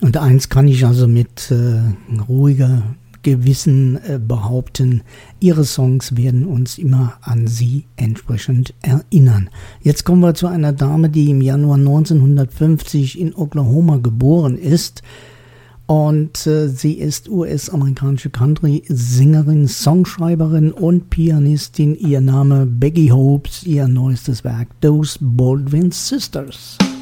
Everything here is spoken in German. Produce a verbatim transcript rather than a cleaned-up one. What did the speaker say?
Und eins kann ich also mit äh, ruhiger Gewissen äh, behaupten, ihre Songs werden uns immer an sie entsprechend erinnern. Jetzt kommen wir zu einer Dame, die im Januar neunzehnhundertfünfzig in Oklahoma geboren ist. Und äh, sie ist U S-amerikanische Country-Sängerin, Songschreiberin und Pianistin. Ihr Name Becky Hopes, ihr neuestes Werk Those Baldwin Sisters.